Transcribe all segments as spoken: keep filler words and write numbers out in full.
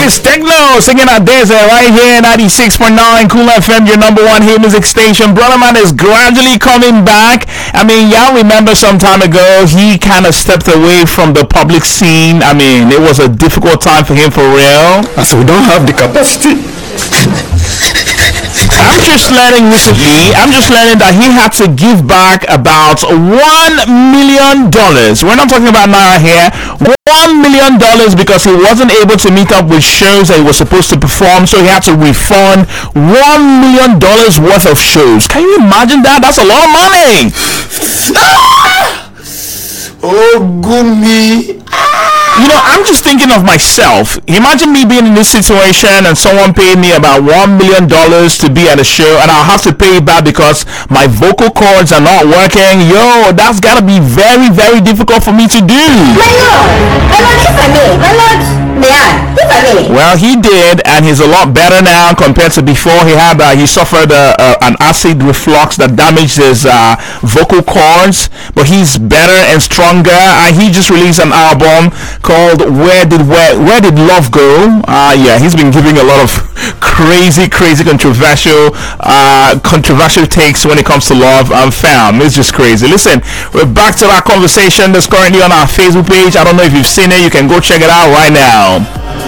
is Techno singing out Desert right here, ninety-six point nine Cool F M, your number one hit music station. Brother Man is gradually coming back. I mean, y'all remember some time ago, he kind of stepped away from the public scene. I mean, it was a difficult time for him for real. I said, we don't have the capacity. I'm just learning recently, I'm just learning that he had to give back about one million dollars. We're not talking about Naira here. one million dollars because he wasn't able to meet up with shows that he was supposed to perform, so he had to refund one million dollars worth of shows. Can you imagine that? That's a lot of money. Oh, gumi. You know, I'm just thinking of myself. Imagine me being in this situation and someone paid me about one million dollars to be at a show, and I'll have to pay it back because my vocal cords are not working. Yo, that's gotta be very, very difficult for me to do. My lord, my lord, if I may, my lord, may I, if I may. Well, he did, and he's a lot better now compared to before. He had, uh, he suffered uh, uh, an acid reflux that damaged his uh, vocal cords, but he's better and stronger. And he just released an album called Where Did Where Where Did Love Go? Uh yeah, he's been giving a lot of crazy, crazy controversial uh controversial takes when it comes to love and fam. It's just crazy. Listen, we're back to that conversation that's currently on our Facebook page. I don't know if you've seen it. You can go check it out right now.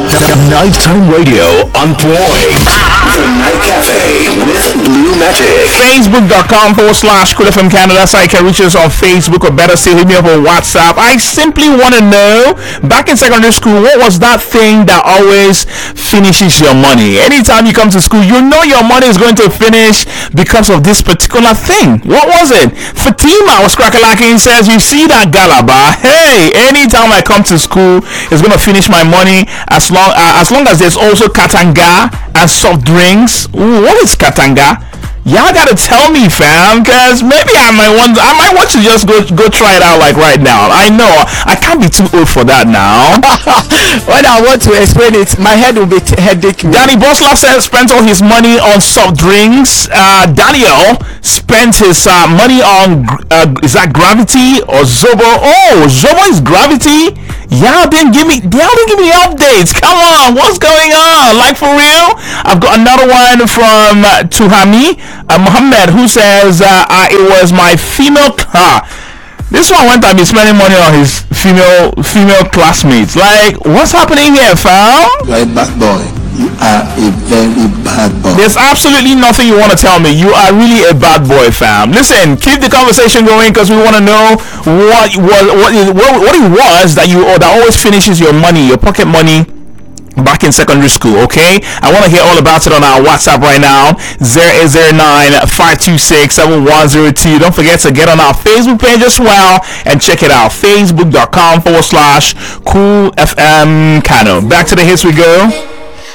Nighttime radio on point. The Night Cafe with Blue Magic. Facebook.com forward slash Cool F M Canada. That's how you can reach us on Facebook, or better still, hit me up on WhatsApp. I simply want to know, back in secondary school, what was that thing that always finishes your money? Anytime you come to school, you know your money is going to finish because of this particular thing. What was it? Fatima was crackalacking, says, you see that Galaba? Hey, anytime I come to school, it's going to finish my money as long uh, as long as there's also Katanga and soft drinks. Ooh, what is Katanga? Y'all gotta tell me, fam, cause maybe I might want I might want to just go go try it out like right now. I know I can't be too old for that now. When I want to explain it, my head will be t- headache. Danny Boslav said spent all his money on soft drinks. Uh, Daniel spent his uh, money on uh, is that Gravity or Zobo? Oh, Zobo is Gravity. Y'all didn't give me y'all didn't give me updates. Come on, what's going on? Like for real? I've got another one from uh, Tuhami uh, Muhammad, who says uh, uh, it was my female car. This one went and be spending money on his female female classmates. Like, what's happening here, fam? You are a bad boy. You are a very bad boy. There's absolutely nothing you want to tell me. You are really a bad boy, fam. Listen, keep the conversation going because we want to know what what what, what what it was that you or that always finishes your money, your pocket money, back in secondary school. Okay, I want to hear all about it on our WhatsApp right now, zero eight zero nine, five two six, seven one zero two. Don't forget to get on our Facebook page as well and check it out, facebook.com forward slash Cool F M Kano. Back to the hits we go.